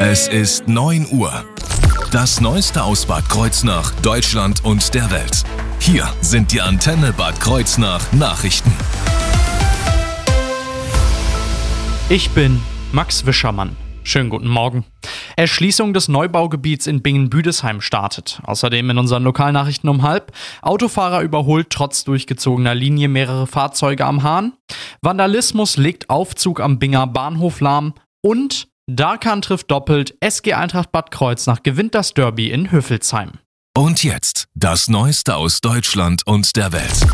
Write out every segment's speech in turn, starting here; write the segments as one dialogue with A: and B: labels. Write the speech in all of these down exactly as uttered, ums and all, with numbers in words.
A: Es ist neun Uhr. Das Neueste aus Bad Kreuznach, Deutschland und der Welt. Hier sind die Antenne Bad Kreuznach Nachrichten.
B: Ich bin Max Wischermann. Schönen guten Morgen. Erschließung des Neubaugebiets in Bingen-Büdesheim startet. Außerdem in unseren Lokalnachrichten um halb. Autofahrer überholt trotz durchgezogener Linie mehrere Fahrzeuge am Hahn. Vandalismus legt Aufzug am Binger Bahnhof lahm. Und Darkan trifft doppelt. S G Eintracht Bad Kreuznach gewinnt das Derby in Höfelsheim.
A: Und jetzt das Neueste aus Deutschland und der Welt.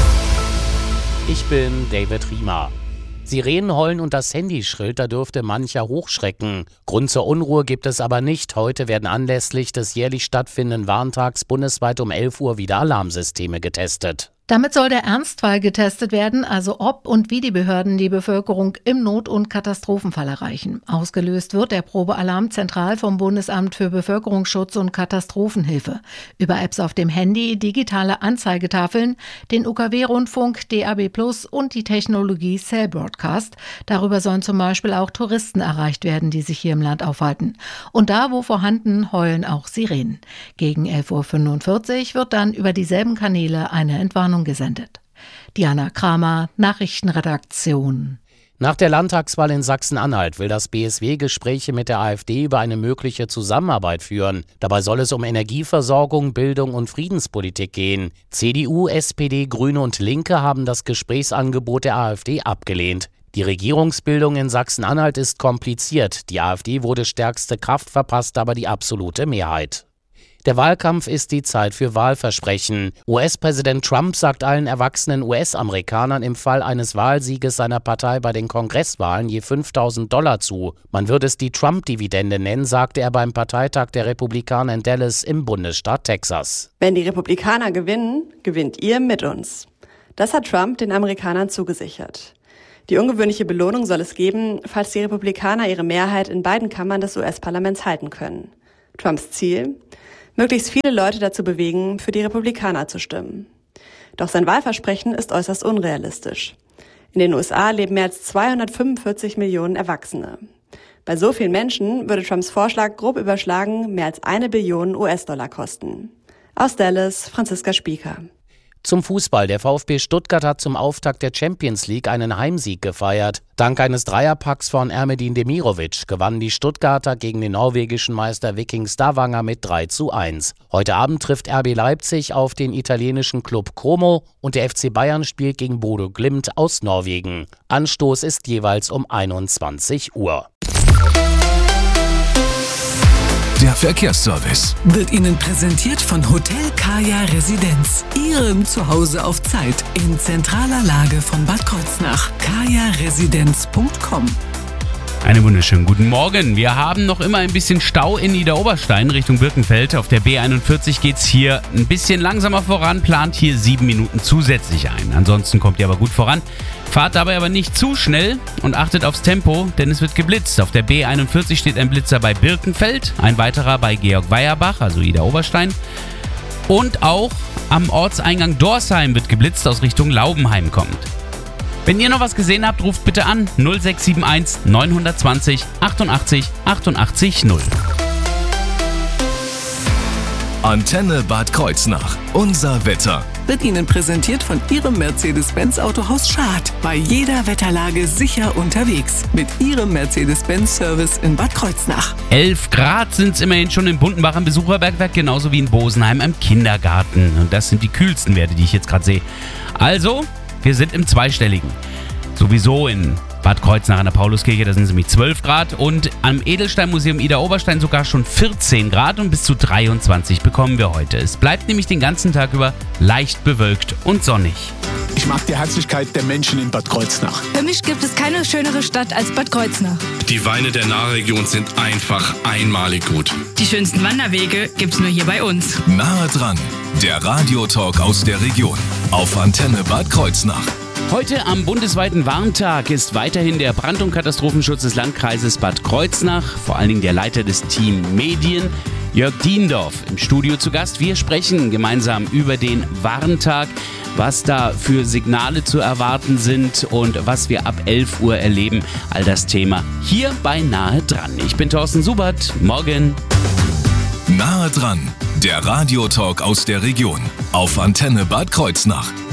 C: Ich bin David Riemer. Sirenen heulen und das Handy schrillt, da dürfte mancher hochschrecken. Grund zur Unruhe gibt es aber nicht. Heute werden anlässlich des jährlich stattfindenden Warntags bundesweit um elf Uhr wieder Alarmsysteme getestet.
D: Damit soll der Ernstfall getestet werden, also ob und wie die Behörden die Bevölkerung im Not- und Katastrophenfall erreichen. Ausgelöst wird der Probealarm zentral vom Bundesamt für Bevölkerungsschutz und Katastrophenhilfe. Über Apps auf dem Handy, digitale Anzeigetafeln, den U K W-Rundfunk, D A B plus und die Technologie Cell Broadcast. Darüber sollen zum Beispiel auch Touristen erreicht werden, die sich hier im Land aufhalten. Und da, wo vorhanden, heulen auch Sirenen. Gegen elf Uhr fünfundvierzig wird dann über dieselben Kanäle eine Entwarnung gesendet. Diana Kramer, Nachrichtenredaktion.
C: Nach der Landtagswahl in Sachsen-Anhalt will das B S W Gespräche mit der AfD über eine mögliche Zusammenarbeit führen. Dabei soll es um Energieversorgung, Bildung und Friedenspolitik gehen. C D U, S P D, Grüne und Linke haben das Gesprächsangebot der AfD abgelehnt. Die Regierungsbildung in Sachsen-Anhalt ist kompliziert. Die AfD wurde stärkste Kraft, verpasst aber die absolute Mehrheit. Der Wahlkampf ist die Zeit für Wahlversprechen. U S-Präsident Trump sagt allen erwachsenen U S-Amerikanern im Fall eines Wahlsieges seiner Partei bei den Kongresswahlen je fünftausend Dollar zu. Man würde es die Trump-Dividende nennen, sagte er beim Parteitag der Republikaner in Dallas im Bundesstaat Texas.
E: Wenn die Republikaner gewinnen, gewinnt ihr mit uns. Das hat Trump den Amerikanern zugesichert. Die ungewöhnliche Belohnung soll es geben, falls die Republikaner ihre Mehrheit in beiden Kammern des U S-Parlaments halten können. Trumps Ziel? Möglichst viele Leute dazu bewegen, für die Republikaner zu stimmen. Doch sein Wahlversprechen ist äußerst unrealistisch. In den U S A leben mehr als zweihundertfünfundvierzig Millionen Erwachsene. Bei so vielen Menschen würde Trumps Vorschlag grob überschlagen mehr als eine Billion U S-Dollar kosten. Aus Dallas, Franziska Spieker.
C: Zum Fußball. Der VfB Stuttgart hat zum Auftakt der Champions League einen Heimsieg gefeiert. Dank eines Dreierpacks von Ermedin Demirovic gewannen die Stuttgarter gegen den norwegischen Meister Viking Stavanger mit drei zu eins. Heute Abend trifft R B Leipzig auf den italienischen Club Como und der F C Bayern spielt gegen Bodø Glimt aus Norwegen. Anstoß ist jeweils um einundzwanzig Uhr.
A: Der Verkehrsservice
F: wird Ihnen präsentiert von Hotel Kaya Residenz. Ihrem Zuhause auf Zeit in zentraler Lage von Bad Kreuznach. kaya residenz punkt com.
G: Einen wunderschönen guten Morgen. Wir haben noch immer ein bisschen Stau in Niederoberstein Richtung Birkenfeld. Auf der B einundvierzig geht's hier ein bisschen langsamer voran, plant hier sieben Minuten zusätzlich ein. Ansonsten kommt ihr aber gut voran. Fahrt dabei aber nicht zu schnell und achtet aufs Tempo, denn es wird geblitzt. Auf der B einundvierzig steht ein Blitzer bei Birkenfeld, ein weiterer bei Georg Weierbach, also Niederoberstein. Und auch am Ortseingang Dorsheim wird geblitzt, aus Richtung Laubenheim kommt. Wenn ihr noch was gesehen habt, ruft bitte an null sechs sieben eins neun zwei null achtundachtzig achtundachtzig null.
A: Antenne Bad Kreuznach. Unser Wetter
F: wird Ihnen präsentiert von Ihrem Mercedes-Benz Autohaus Schad. Bei jeder Wetterlage sicher unterwegs. Mit Ihrem Mercedes-Benz-Service in Bad Kreuznach.
G: elf Grad sind es immerhin schon in Bundenbach im Besucherbergwerk, genauso wie in Bosenheim am Kindergarten. Und das sind die kühlsten Werte, die ich jetzt gerade sehe. Also, wir sind im Zweistelligen. Sowieso in Bad Kreuznach an der Pauluskirche, da sind es nämlich zwölf Grad und am Edelsteinmuseum Ida Oberstein sogar schon vierzehn Grad und bis zu dreiundzwanzig bekommen wir heute. Es bleibt nämlich den ganzen Tag über leicht bewölkt und sonnig.
H: Ich mag die Herzlichkeit der Menschen in Bad Kreuznach.
I: Für mich gibt es keine schönere Stadt als Bad Kreuznach.
J: Die Weine der Nahregion sind einfach einmalig gut.
I: Die schönsten Wanderwege gibt's nur hier bei uns.
A: Nahe dran, der Radiotalk aus der Region auf Antenne Bad Kreuznach.
G: Heute am bundesweiten Warntag ist weiterhin der Brand- und Katastrophenschutz des Landkreises Bad Kreuznach, vor allen Dingen der Leiter des Team Medien, Jörg Diendorf im Studio zu Gast. Wir sprechen gemeinsam über den Warntag, was da für Signale zu erwarten sind und was wir ab elf Uhr erleben. All das Thema hier bei Nahe dran. Ich bin Thorsten Subert. Morgen.
A: Nahe dran, der Radiotalk aus der Region auf Antenne Bad Kreuznach.